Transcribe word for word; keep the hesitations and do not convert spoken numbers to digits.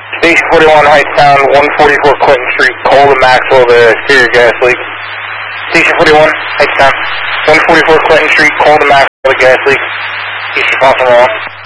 Station forty-one, Hightstown, one forty-four Clinton Street, call the Maxwell, the exterior gas leak. Station forty-one, Hightstown, one forty-four Clinton Street, call the Maxwell, the gas leak. Eastern Fossil one.